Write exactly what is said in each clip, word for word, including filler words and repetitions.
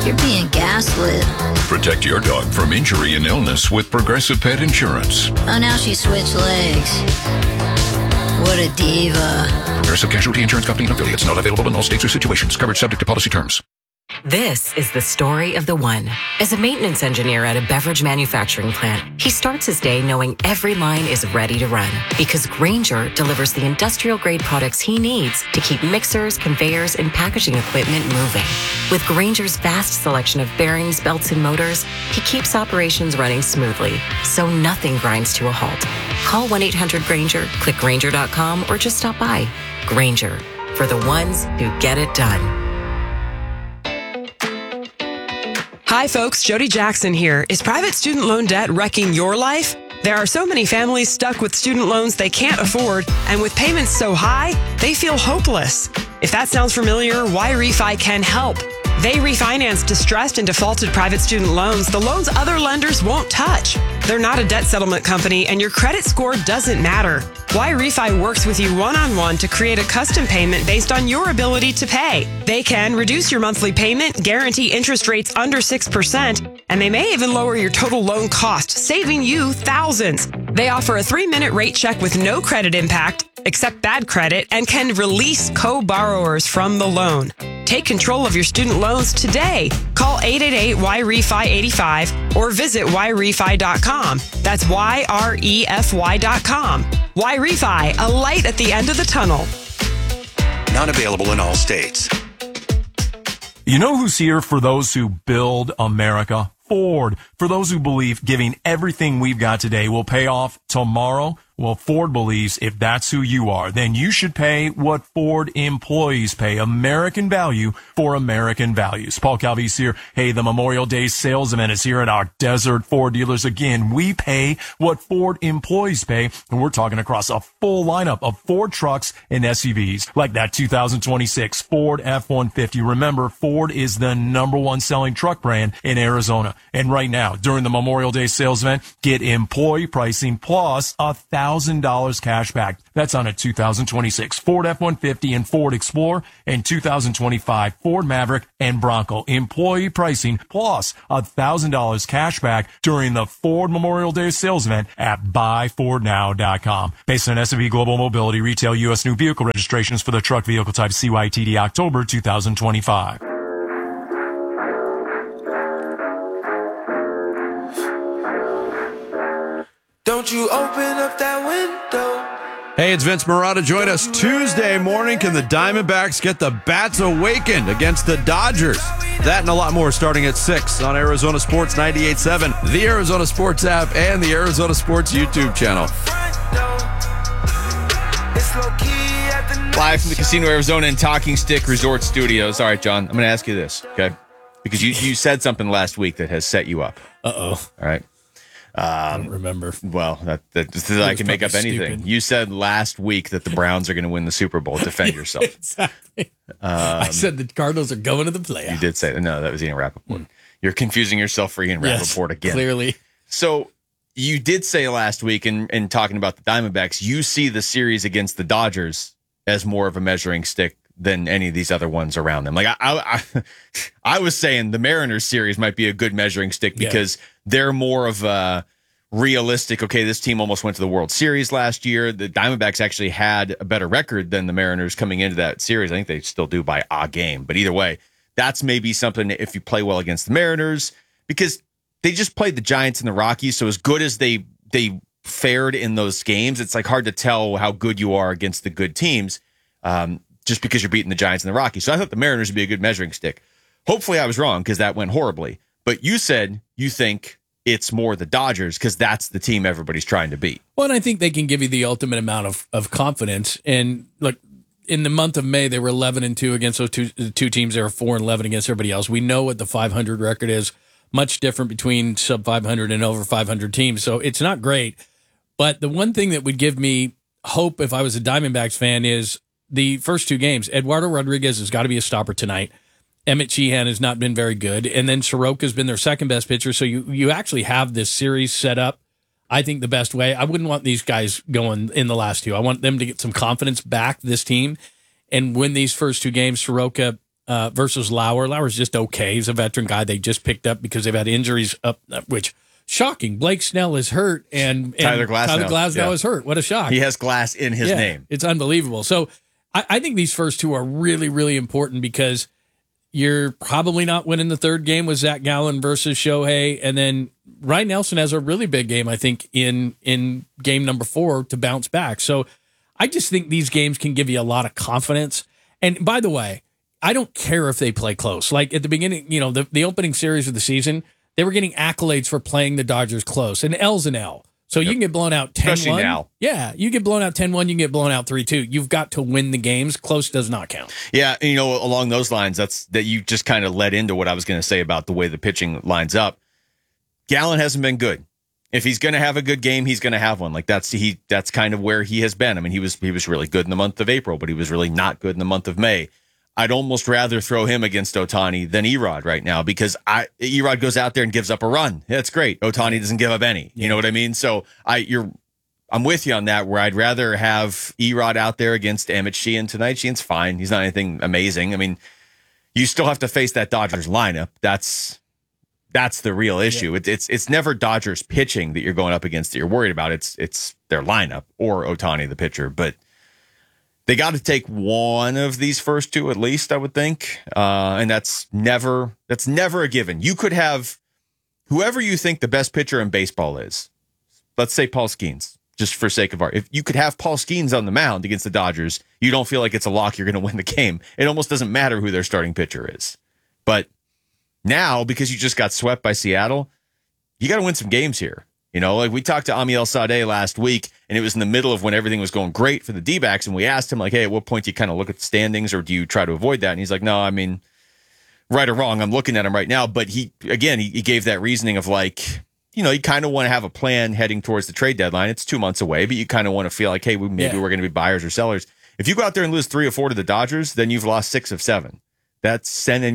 You're being gaslit. Protect your dog from injury and illness with Progressive Pet Insurance. Oh, now she switched legs. What a diva. Progressive Casualty Insurance Company and affiliates. Not available in all states or situations. Coverage subject to policy terms. This is the story of the one. As a maintenance engineer at a beverage manufacturing plant, he starts his day knowing every line is ready to run because Grainger delivers the industrial-grade products he needs to keep mixers, conveyors, and packaging equipment moving. With Grainger's vast selection of bearings, belts, and motors, he keeps operations running smoothly, so nothing grinds to a halt. Call one eight hundred Grainger, click Grainger dot com, or just stop by. Grainger, for the ones who get it done. Hi, folks. Jody Jackson here. Is private student loan debt wrecking your life? There are so many families stuck with student loans they can't afford, and with payments so high, they feel hopeless. If that sounds familiar, Y-Refi can help. They refinance distressed and defaulted private student loans, the loans other lenders won't touch. They're not a debt settlement company, and your credit score doesn't matter. Y-Refi works with you one-on-one to create a custom payment based on your ability to pay. They can reduce your monthly payment, guarantee interest rates under six percent, and they may even lower your total loan cost, saving you thousands. They offer a three-minute rate check with no credit impact, accept bad credit, and can release co-borrowers from the loan. Take control of your student loans today. Call eight eight eight Y R E F I eighty-five or visit Y refi dot com. That's Y R E F Y dot com. Y-Refi, a light at the end of the tunnel. Not available in all states. You know who's here for those who build America? Ford. For those who believe giving everything we've got today will pay off tomorrow, well, Ford believes if that's who you are, then you should pay what Ford employees pay. American value for American values. Paul Calvise here. Hey, the Memorial Day sales event is here at our Desert Ford dealers. Again, we pay what Ford employees pay, and we're talking across a full lineup of Ford trucks and S U Vs, like that two thousand twenty-six Ford F one fifty. Remember, Ford is the number one selling truck brand in Arizona. And right now, during the Memorial Day sales event, get employee pricing plus a thousand dollars cash back. That's on a two thousand twenty-six Ford F one fifty and Ford Explorer and two thousand twenty-five Ford Maverick and Bronco. Employee pricing plus a thousand dollars cash back during the Ford Memorial Day sales event at buy ford now dot com. Based on S and P Global Mobility, retail U S new vehicle registrations for the truck vehicle type C Y T D October two thousand twenty-five. Don't you open up that window. Hey, it's Vince Marotta. Join us Tuesday morning. Can the Diamondbacks get the bats awakened against the Dodgers? That and a lot more starting at six on Arizona Sports ninety-eight point seven, the Arizona Sports app, and the Arizona Sports YouTube channel. Live from the Casino Arizona and Talking Stick Resort Studios. All right, John, I'm going to ask you this, okay? Because you, you said something last week that has set you up. Uh-oh. All right. Um, I don't remember. Well, that, that, that I can make up anything. Stupid. You said last week that the Browns are going to win the Super Bowl. Defend yourself. Exactly. Um, I said the Cardinals are going to the playoffs. You did say no. That was Ian Rappaport. Mm. You're confusing yourself for Ian yes, Rappaport again. Clearly. So you did say last week, in, in talking about the Diamondbacks, you see the series against the Dodgers as more of a measuring stick than any of these other ones around them. Like I, I, I, I was saying, the Mariners series might be a good measuring stick because yeah. they're more of a realistic. Okay, this team almost went to the World Series last year. The Diamondbacks actually had a better record than the Mariners coming into that series. I think they still do by a game, but either way, that's maybe something if you play well against the Mariners, because they just played the Giants and the Rockies. So as good as they they fared in those games, it's like hard to tell how good you are against the good teams. Um, just because you're beating the Giants and the Rockies. So I thought the Mariners would be a good measuring stick. Hopefully I was wrong because that went horribly. But you said you think it's more the Dodgers because that's the team everybody's trying to beat. Well, and I think they can give you the ultimate amount of, of confidence. And look, in the month of May, they were eleven and two against those two, two teams. They were four and eleven against everybody else. We know what the five hundred record is. Much different between sub five hundred and over five hundred teams. So it's not great. But the one thing that would give me hope if I was a Diamondbacks fan is the first two games. Eduardo Rodriguez has got to be a stopper tonight. Emmett Sheehan has not been very good. And then Soroka's been their second best pitcher. So you, you actually have this series set up, I think, the best way. I wouldn't want these guys going in the last two. I want them to get some confidence back, this team, and win these first two games. Soroka uh, versus Lauer. Lauer's just okay. He's a veteran guy they just picked up because they've had injuries up, which shocking. Blake Snell is hurt, and, and Tyler Glasnow, Tyler Glasnow yeah. is hurt. What a shock! He has glass in his yeah, name. It's unbelievable. So I, I think these first two are really, really important because you're probably not winning the third game with Zach Gallen versus Shohei, and then Ryan Nelson has a really big game, I think, in in game number four to bounce back. So I just think these games can give you a lot of confidence. And by the way, I don't care if they play close. Like at the beginning, you know, the, the opening series of the season, they were getting accolades for playing the Dodgers close. And L's an L. So yep. you can get blown out ten one. Especially now. Yeah, you get blown out ten one, you can get blown out three two. You've got to win the games. Close does not count. Yeah, and, you know, along those lines, that's that you just kind of led into what I was going to say about the way the pitching lines up. Gallen hasn't been good. If he's going to have a good game, he's going to have one. Like that's he that's kind of where he has been. I mean, he was he was really good in the month of April, but he was really not good in the month of May. I'd almost rather throw him against Ohtani than Erod right now because I Erod goes out there and gives up a run. That's great. Ohtani doesn't give up any. You know what I mean? So I you're I'm with you on that where I'd rather have Erod out there against Emmett Sheehan tonight. Sheehan's fine. He's not anything amazing. I mean, you still have to face that Dodgers lineup. That's that's the real issue. Yeah. It's it's it's never Dodgers pitching that you're going up against that you're worried about. It's it's their lineup or Ohtani the pitcher, but they got to take one of these first two at least, I would think, uh, and that's never that's never a given. You could have whoever you think the best pitcher in baseball is. Let's say Paul Skeens, just for sake of art. If you could have Paul Skeens on the mound against the Dodgers, you don't feel like it's a lock you're going to win the game. It almost doesn't matter who their starting pitcher is. But now, because you just got swept by Seattle, you got to win some games here. You know, like we talked to Amiel Sadeh last week, and it was in the middle of when everything was going great for the D-backs, and we asked him, like, hey, at what point do you kind of look at the standings, or do you try to avoid that? And he's like, no, I mean, right or wrong, I'm looking at him right now. But he, again, he, he gave that reasoning of like, you know, you kind of want to have a plan heading towards the trade deadline. It's two months away, but you kind of want to feel like, hey, we, maybe yeah. we're going to be buyers or sellers. If you go out there and lose three or four to the Dodgers, then you've lost six of seven. That's sending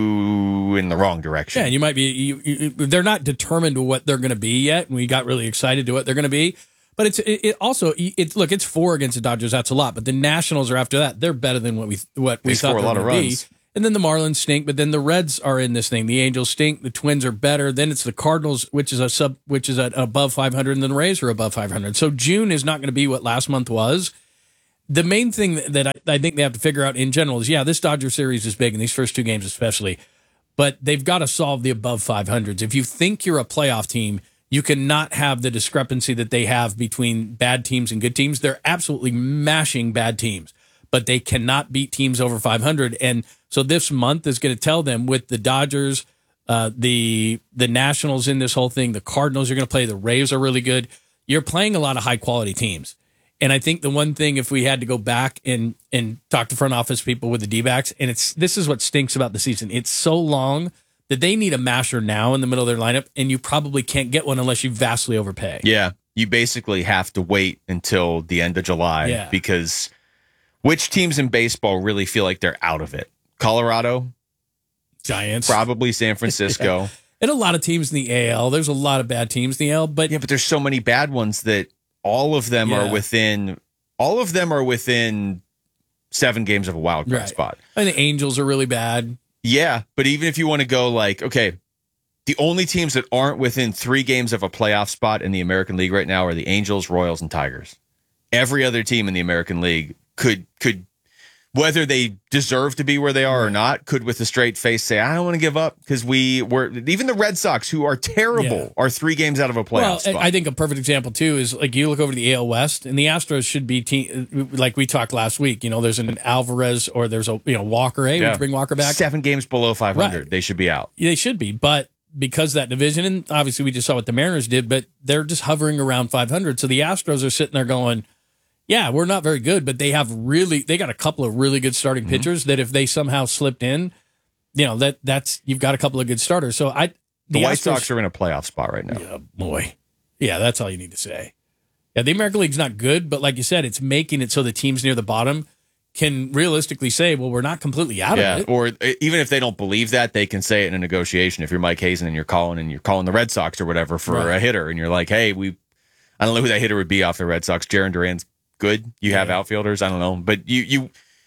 you in the wrong direction. Yeah, and you might be, you, you, they're not determined to what they're going to be yet. And we got really excited to what they're going to be. But it's it, it also, it, look, it's four against the Dodgers. That's a lot. But the Nationals are after that. They're better than what we what we they thought they were going to be. And then the Marlins stink. But then the Reds are in this thing. The Angels stink. The Twins are better. Then it's the Cardinals, which is a sub, which is at above five hundred. And then the Rays are above five hundred. So June is not going to be what last month was. The main thing that I, I think they have to figure out in general is, yeah, this Dodger series is big, and these first two games especially, but they've got to solve the above five hundreds. If you think you're a playoff team, you cannot have the discrepancy that they have between bad teams and good teams. They're absolutely mashing bad teams, but they cannot beat teams over five hundred. And so this month is going to tell them with the Dodgers, uh, the the Nationals in this whole thing, the Cardinals are going to play, the Rays are really good. You're playing a lot of high-quality teams. And I think the one thing, if we had to go back and and talk to front office people with the D-backs, and it's this is what stinks about the season. It's so long that they need a masher now in the middle of their lineup, and you probably can't get one unless you vastly overpay. Yeah, you basically have to wait until the end of July yeah. because which teams in baseball really feel like they're out of it? Colorado? Giants. Probably San Francisco. yeah. And a lot of teams in the A L. There's a lot of bad teams in the A L. But yeah, but there's so many bad ones that all of them yeah. are within all of them are within seven games of a wild card right. spot. And the Angels are really bad. Yeah, but even if you want to go like, okay, the only teams that aren't within three games of a playoff spot in the American League right now are the Angels, Royals, and Tigers. Every other team in the American League could could whether they deserve to be where they are or not, could with a straight face say, I don't want to give up because we were, even the Red Sox, who are terrible, yeah. are three games out of a playoff well, spot. I think a perfect example, too, is like you look over to the A L West, and the Astros should be, team, like we talked last week, you know, there's an Alvarez or there's a, you know, Walker, hey, yeah. would you bring Walker back? Seven games below five hundred. Right. They should be out. They should be, but because that division, and obviously we just saw what the Mariners did, but they're just hovering around five hundred. So the Astros are sitting there going, yeah, we're not very good, but they have really, they got a couple of really good starting mm-hmm. pitchers that if they somehow slipped in, you know, that that's, you've got a couple of good starters. So I, the, the White Astros, Sox are in a playoff spot right now. Yeah, boy. Yeah, that's all you need to say. Yeah, the American League's not good, but like you said, it's making it so the teams near the bottom can realistically say, well, we're not completely out yeah, of it. Or even if they don't believe that, they can say it in a negotiation. If you're Mike Hazen and you're calling and you're calling the Red Sox or whatever for right. a hitter, and you're like, hey, we, I don't know who that hitter would be off the Red Sox. Jarren Duran's good. You have yeah. outfielders. I don't know, but you you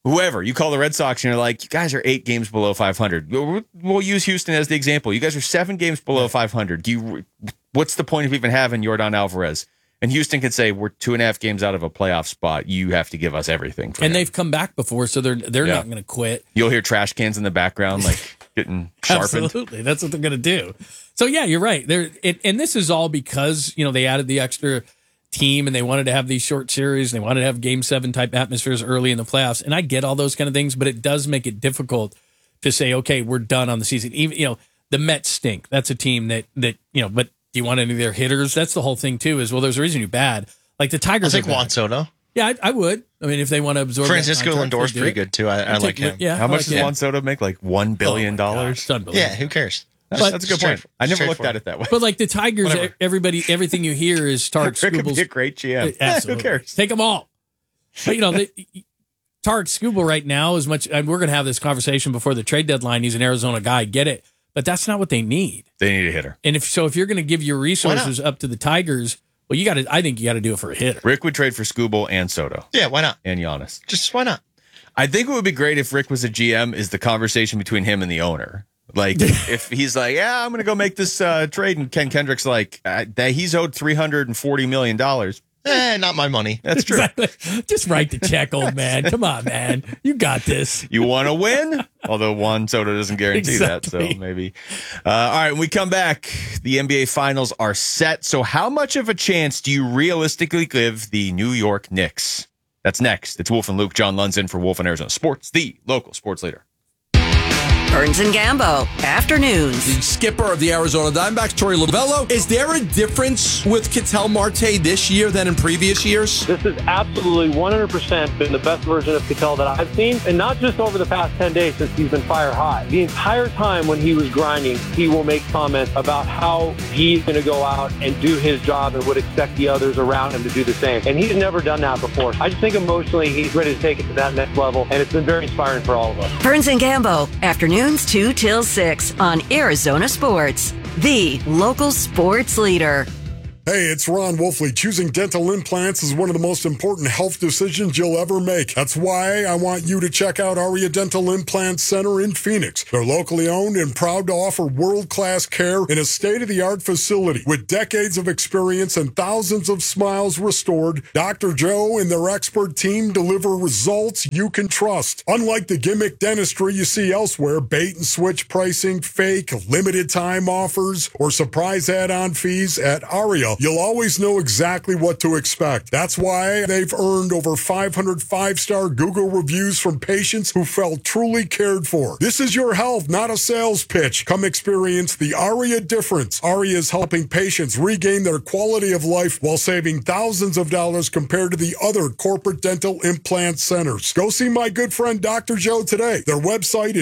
whoever, you call the Red Sox and you're like, you guys are eight games below five hundred. We'll, we'll use Houston as the example. You guys are seven games below five hundred. Do you? What's the point of even having Yordan Alvarez? And Houston can say, we're two and a half games out of a playoff spot. You have to give us everything. For and him. They've come back before, so they're they're Yeah. not going to quit. You'll hear trash cans in the background, like getting sharpened. Absolutely. That's what they're going to do. So, yeah, you're right. They're, it, and this is all because, you know, they added the extra team and they wanted to have these short series. And they wanted to have game seven type atmospheres early in the playoffs. And I get all those kind of things, but it does make it difficult to say, okay, we're done on the season. Even, you know, the Mets stink. That's a team that, that you know, but do you want any of their hitters? That's the whole thing, too, is, well, there's a reason you're bad. Like the Tigers. I think Juan Soto. Yeah, I, I would. I mean, if they want to absorb Francisco that contract, Lindor's they do pretty it. good, too. I, I I'd like take- him. Yeah, How I much like does him. Juan Soto make? Like one billion dollars? It's unbelievable. Yeah, who cares? That's, But- that's a good point. I never looked at it that way. But like the Tigers, Whatever. everybody, everything you hear is Tarek Rick could Skubel's. be a great G M. Absolutely. Who cares? Take them all. But you know, the, Tarek Skubel right now, as much, and we're going to have this conversation before the trade deadline. He's an Arizona guy, get it, but that's not what they need. They need a hitter. And if so, if you're going to give your resources up to the Tigers, well, you got to. I think you got to do it for a hitter. Rick would trade for Skubal and Soto. Yeah, why not? And Giannis. Just why not? I think what would be great if Rick was a G M is the conversation between him and the owner. Like if he's like, yeah, I'm going to go make this uh, trade, and Ken Kendrick's like, uh, that he's owed three hundred forty million dollars. Eh, not my money. That's true. Exactly. Just write the check, old man. Come on, man. You got this. You want to win? Although Juan Soto doesn't guarantee Exactly. that, so maybe. Uh, all right, when we come back, the N B A Finals are set. So how much of a chance do you realistically give the New York Knicks? That's next. It's Wolf and Luke. John Lund's in for Wolf and Arizona Sports, the local sports leader. Burns and Gambo, afternoons. The skipper of the Arizona Diamondbacks, Torey Lovello. Is there a difference with Ketel Marte this year than in previous years? This has absolutely one hundred percent been the best version of Ketel that I've seen, and not just over the past ten days since he's been fire hot. The entire time when he was grinding, he will make comments about how he's going to go out and do his job and would expect the others around him to do the same. And he's never done that before. I just think emotionally he's ready to take it to that next level, and it's been very inspiring for all of us. Burns and Gambo, afternoons two till six on Arizona Sports, the local sports leader. Hey, it's Ron Wolfley. Choosing dental implants is one of the most important health decisions you'll ever make. That's why I want you to check out Aria Dental Implant Center in Phoenix. They're locally owned and proud to offer world-class care in a state-of-the-art facility. With decades of experience and thousands of smiles restored, Doctor Joe and their expert team deliver results you can trust. Unlike the gimmick dentistry you see elsewhere, bait-and-switch pricing, fake, limited-time offers, or surprise add-on fees, at Aria, you'll always know exactly what to expect. That's why they've earned over five hundred five-star Google reviews from patients who felt truly cared for. This is your health, not a sales pitch. Come experience the Aria difference. Aria is helping patients regain their quality of life while saving thousands of dollars compared to the other corporate dental implant centers. Go see my good friend Doctor Joe today. Their website is